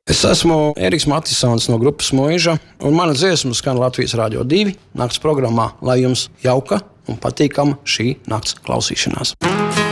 Es esmu Eriks Matisons no grupas Muiža, un mana dziesma skan Latvijas Radio 2 nakts programmā, lai jums jauka un patīkama šī nakts klausīšanās.